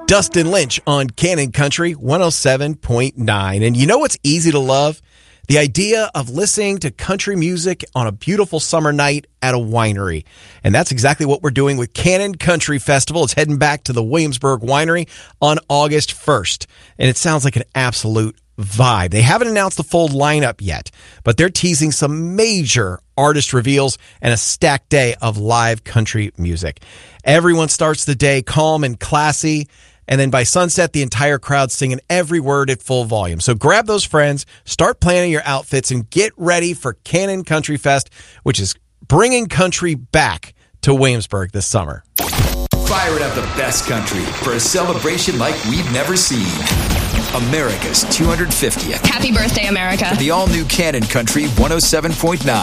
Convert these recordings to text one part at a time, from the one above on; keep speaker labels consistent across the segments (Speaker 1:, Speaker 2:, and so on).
Speaker 1: Dustin Lynch on Cannon Country 107.9. And you know what's easy to love? The idea of listening to country music on a beautiful summer night at a winery. And that's exactly what we're doing with Cannon Country Festival. It's heading back to the Williamsburg Winery on August 1st. And it sounds like an absolute vibe. They haven't announced the full lineup yet, but they're teasing some major artist reveals and a stacked day of live country music. Everyone starts the day calm and classy, and then by sunset, the entire crowd singing every word at full volume. So grab those friends, start planning your outfits, and get ready for Cannon Country Fest, which is bringing country back to Williamsburg this summer.
Speaker 2: Firing up the best country for a celebration like we've never seen. America's 250th.
Speaker 3: Happy birthday, America.
Speaker 2: The all-new Cannon Country 107.9.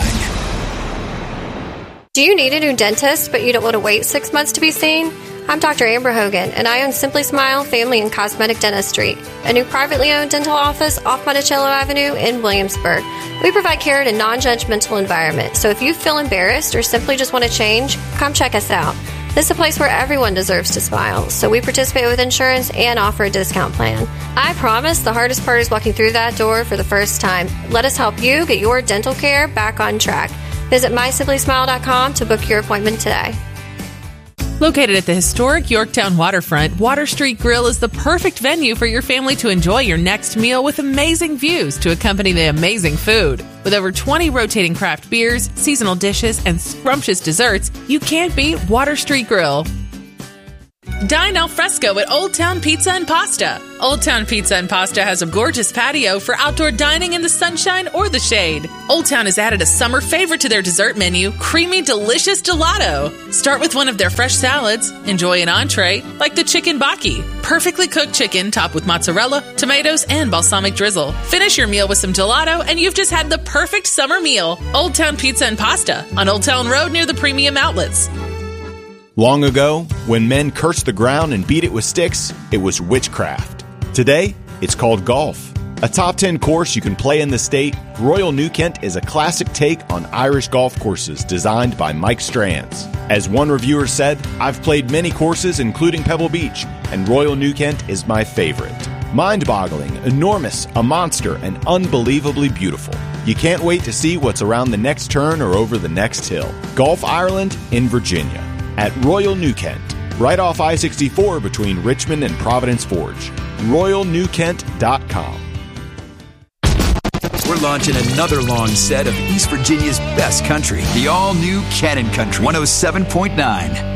Speaker 4: Do you need a new dentist, but you don't want to wait 6 months to be seen? I'm Dr. Amber Hogan, and I own Simply Smile Family and Cosmetic Dentistry, a new privately owned dental office off Monticello Avenue in Williamsburg. We provide care in a non-judgmental environment, so if you feel embarrassed or simply just want to change, come check us out. This is a place where everyone deserves to smile, so we participate with insurance and offer a discount plan. I promise the hardest part is walking through that door for the first time. Let us help you get your dental care back on track. Visit mysimplysmile.com to book your appointment today.
Speaker 5: Located at the historic Yorktown waterfront, Water Street Grill is the perfect venue for your family to enjoy your next meal with amazing views to accompany the amazing food. With over 20 rotating craft beers, seasonal dishes, and scrumptious desserts, you can't beat Water Street Grill. Dine al fresco at Old Town Pizza and Pasta. Old Town Pizza and Pasta has a gorgeous patio for outdoor dining in the sunshine or the shade. Old Town has added a summer favorite to their dessert menu, creamy, delicious gelato. Start with one of their fresh salads. Enjoy an entree, like the chicken baki. Perfectly cooked chicken topped with mozzarella, tomatoes, and balsamic drizzle. Finish your meal with some gelato, and you've just had the perfect summer meal. Old Town Pizza and Pasta on Old Town Road near the Premium Outlets.
Speaker 6: Long ago, when men cursed the ground and beat it with sticks, it was witchcraft. Today, it's called golf. A top 10 course you can play in the state, Royal New Kent is a classic take on Irish golf courses designed by Mike Strands. As one reviewer said, I've played many courses including Pebble Beach, and Royal New Kent is my favorite. Mind-boggling, enormous, a monster, and unbelievably beautiful. You can't wait to see what's around the next turn or over the next hill. Golf Ireland in Virginia. At Royal New Kent, right off I-64 between Richmond and Providence Forge. RoyalNewKent.com.
Speaker 2: We're launching another long set of East Virginia's best country. The all-new Cannon Country 107.9.